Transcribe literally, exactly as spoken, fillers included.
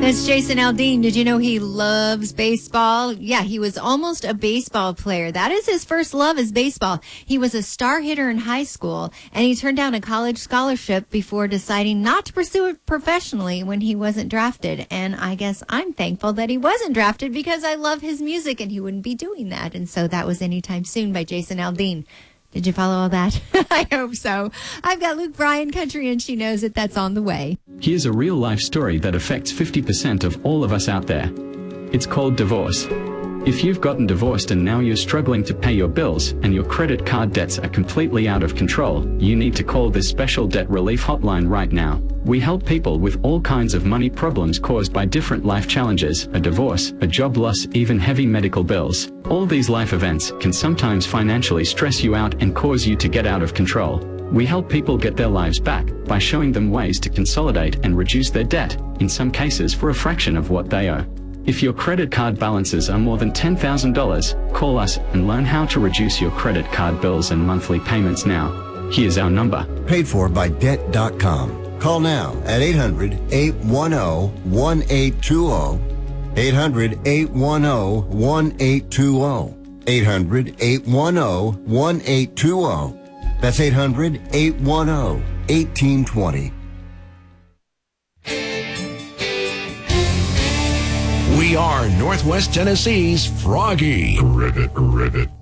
That's Jason Aldean. Did you know he loves baseball? Yeah, he was almost a baseball player. That is his first love, is baseball. He was a star hitter in high school, and he turned down a college scholarship before deciding not to pursue it professionally when he wasn't drafted. And I guess I'm thankful that he wasn't drafted because I love his music, and he wouldn't be doing that. And so that was Anytime Soon by Jason Aldean. Did you follow all that? I hope so. I've got Luke Bryan Country, and she knows it. That's on the way. Here's a real-life story that affects fifty percent of all of us out there. It's called divorce. If you've gotten divorced and now you're struggling to pay your bills and your credit card debts are completely out of control, you need to call this special debt relief hotline right now. We help people with all kinds of money problems caused by different life challenges, a divorce, a job loss, even heavy medical bills. All these life events can sometimes financially stress you out and cause you to get out of control. We help people get their lives back by showing them ways to consolidate and reduce their debt, in some cases for a fraction of what they owe. If your credit card balances are more than ten thousand dollars, call us and learn how to reduce your credit card bills and monthly payments now. Here's our number. Paid for by debt dot com. Call now at eight hundred, eight one zero, one eight two zero. eight hundred, eight one zero, one eight two zero. eight hundred, eight one zero, one eight two zero. That's eight hundred, eight one zero, one eight two zero. We are Northwest Tennessee's Froggy. Rivet, rivet.